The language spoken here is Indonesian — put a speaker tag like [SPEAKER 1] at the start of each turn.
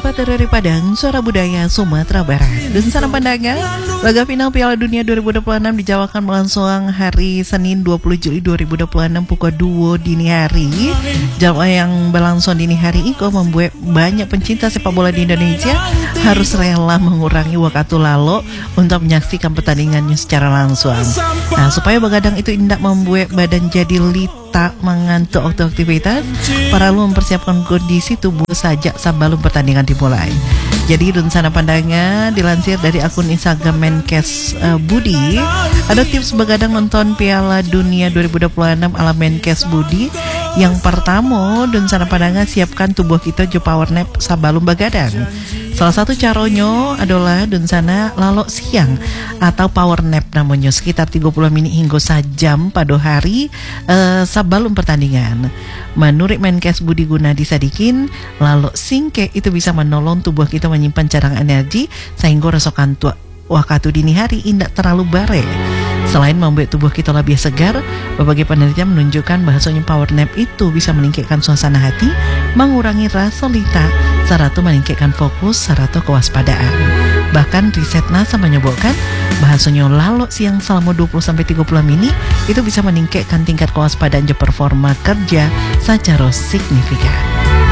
[SPEAKER 1] 4 dari Padang, Suara Budaya Sumatera Barat. Dan sana pandangan, laga final Piala Dunia 2026 dijadwalkan berlangsung hari Senin 20 Juli 2026 pukul 2 dini hari. Jadwal yang berlangsung dini hari itu membuat banyak pencinta sepak bola di Indonesia harus rela mengurangi waktu lalu untuk menyaksikan pertandingannya secara langsung. Nah, supaya begadang itu tidak membuat badan jadi lita mengantuk waktu aktivitas, para lu mempersiapkan kondisi tubuh saja sebelum pertandingan dimulai. Jadi sana pandangan dilansir dari akun Instagram Menkes Budi, ada tips begadang nonton Piala Dunia 2026 ala Menkes Budi. Yang pertama, sana pandangan siapkan tubuh kita jo power nap sebelum begadang. Salah satu caranya adalah sana lalu siang atau power nap namanya sekitar 30 menit hingga sejam pada hari sebelum pertandingan. Menurut Menkes Budi Gunadi Sadikin, lalu singke itu bisa menolong tubuh kita menyimpan cadangan energi sehingga rasa kantuk waktu dini hari tidak terlalu bare. Selain membuat tubuh kita lebih segar, berbagai penelitian menunjukkan bahwasanya power nap itu bisa meningkatkan suasana hati, mengurangi rasa lita, serta meningkatkan fokus serta kewaspadaan. Bahkan riset NASA menyebutkan bahwasanya lalu siang selama 20-30 menit itu bisa meningkatkan tingkat kewaspadaan dan performa kerja secara signifikan.